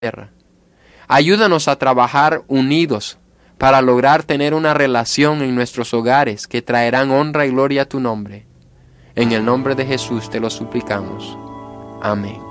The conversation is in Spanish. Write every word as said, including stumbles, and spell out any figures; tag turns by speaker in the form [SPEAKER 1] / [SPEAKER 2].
[SPEAKER 1] tierra. Ayúdanos a trabajar unidos para lograr tener una relación en nuestros hogares que traerán honra y gloria a tu nombre. En el nombre de Jesús te lo suplicamos. Amén.